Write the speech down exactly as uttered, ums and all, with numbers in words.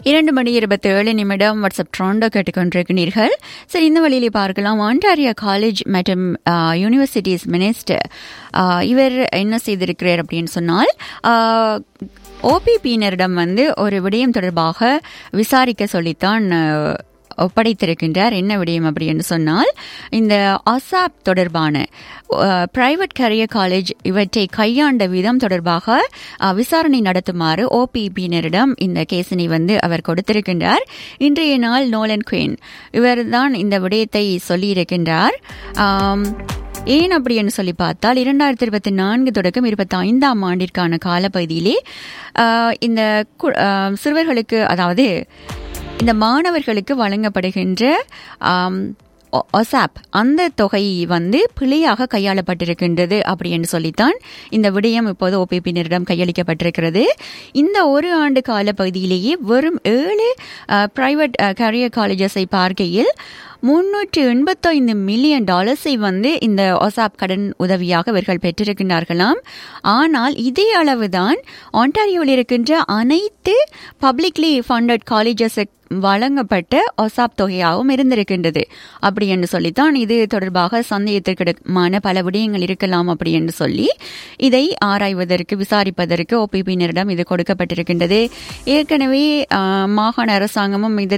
இரண்டு மணி இருபத்தி ஏழு நிமிடம் வாட்ஸ்அப் ட்ரோண்டோ கேட்டுக்கொண்டிருக்கிறீர்கள். சரி, இந்த வழியிலே பார்க்கலாம். ஆண்டாரியோ காலேஜ் மற்றும் யூனிவர்சிட்டிஸ் மினிஸ்டர் இவர் என்ன செய்திருக்கிறார் அப்படின்னு சொன்னால், ஓபிபியினரிடம் வந்து ஒரு விடயம் தொடர்பாக விசாரிக்க சொல்லித்தான் ஒப்படைத்திருக்கின்றார். என்ன விடயம் அப்படின்னு சொன்னால், இந்த அசாப் தொடர்பான பிரைவேட் கரியர் காலேஜ் இவற்றை கையாண்ட விதம் தொடர்பாக விசாரணை நடத்துமாறு ஓபிபியினரிடம் இந்த கேசினை வந்து அவர் கொடுத்திருக்கின்றார். இன்றைய நாள் நோலன் குயின் இவர் தான் இந்த விடயத்தை சொல்லியிருக்கின்றார். ஏன் அப்படின்னு சொல்லி பார்த்தால், இரண்டாயிரத்தி இருபத்தி நான்கு தொடக்கம் இருபத்தி ஐந்தாம் ஆண்டிற்கான காலப்பகுதியிலே இந்த சிறுவர்களுக்கு, அதாவது இந்த மாணவர்களுக்கு வழங்கப்படுகின்ற ஒசாப் அந்த தொகை வந்து பிழையாக கையாளப்பட்டிருக்கின்றது அப்படின்னு சொல்லித்தான் இந்த விடயம் இப்போது ஓபிபியினரிடம் கையளிக்கப்பட்டிருக்கிறது. இந்த ஒரு ஆண்டு கால பகுதியிலேயே வெறும் ஏழு பிரைவேட் கரியர் காலேஜஸை பார்க்கையில் முன்னூற்று எண்பத்தைந்து மில்லியன் டாலர்ஸை வந்து இந்த ஒசாப் கடன் உதவியாக இவர்கள் பெற்றிருக்கின்றார்களாம். ஆனால் இதே அளவுதான் ஆண்டாரியோவில் இருக்கின்ற அனைத்து பப்ளிக்லி ஃபண்டட் காலேஜஸ் வழங்கப்பட்ட ஒசாப் தொகையாகவும் இருந்திருக்கின்றது. அப்படி என்று சொல்லித்தான் இது தொடர்பாக சந்தேகத்திற்கிடமான பல விடயங்கள் இருக்கலாம் அப்படி என்று சொல்லி இதை ஆராய்வதற்கு, விசாரிப்பதற்கு ஓபிபியினரிடம் இது கொடுக்கப்பட்டிருக்கின்றது. ஏற்கனவே மாகாண அரசாங்கமும் இது